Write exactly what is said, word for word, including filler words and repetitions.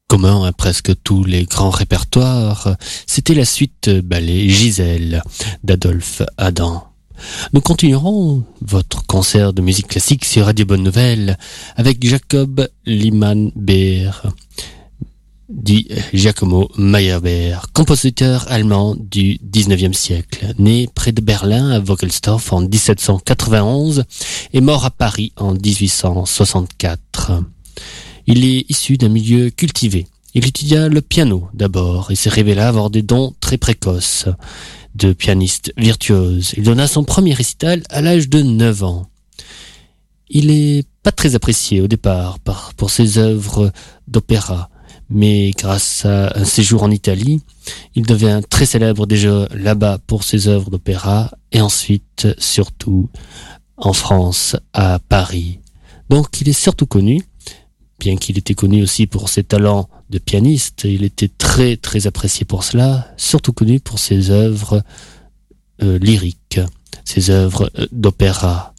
commun à presque tous les grands répertoires, c'était la suite ballet Gisèle d'Adolphe Adam. Nous continuerons votre concert de musique classique sur Radio Bonne Nouvelle avec Jacob Liman-Behr, dit Giacomo Meyerbeer, compositeur allemand du dix-neuvième siècle, né près de Berlin à Vogelsdorf en dix-sept cent quatre-vingt-onze et mort à Paris en dix-huit cent soixante-quatre. Il est issu d'un milieu cultivé. Il étudia le piano d'abord et s'est révélé avoir des dons très précoces de pianiste virtuose. Il donna son premier récital à l'âge de neuf ans. Il est pas très apprécié au départ par, pour ses œuvres d'opéra, mais grâce à un séjour en Italie, il devient très célèbre déjà là-bas pour ses œuvres d'opéra et ensuite, surtout, en France, à Paris. Donc, il est surtout connu, bien qu'il était connu aussi pour ses talents de pianiste, il était très très apprécié pour cela, surtout connu pour ses œuvres euh, lyriques, ses œuvres euh, d'opéra.